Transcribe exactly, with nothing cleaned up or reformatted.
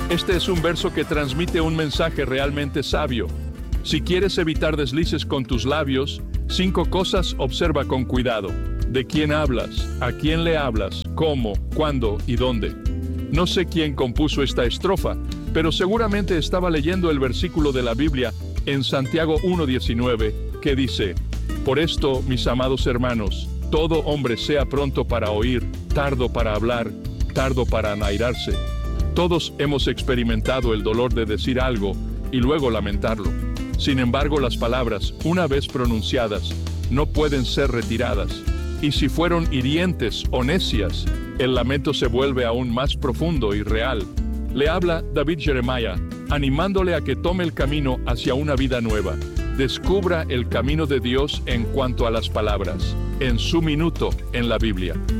Este es un verso que transmite un mensaje realmente sabio. Si quieres evitar deslices con tus labios, cinco cosas observa con cuidado. ¿De quién hablas? ¿A quién le hablas? ¿Cómo? ¿Cuándo? ¿Y dónde? No sé quién compuso esta estrofa, pero seguramente estaba leyendo el versículo de la Biblia en Santiago uno diecinueve, que dice: Por esto, mis amados hermanos, todo hombre sea pronto para oír, tardo para hablar, tardo para airarse. Todos hemos experimentado el dolor de decir algo y luego lamentarlo. Sin embargo, las palabras, una vez pronunciadas, no pueden ser retiradas. Y si fueron hirientes o necias, el lamento se vuelve aún más profundo y real. Le habla David Jeremiah, animándole a que tome el camino hacia una vida nueva. Descubra el camino de Dios en cuanto a las palabras, en su minuto en la Biblia.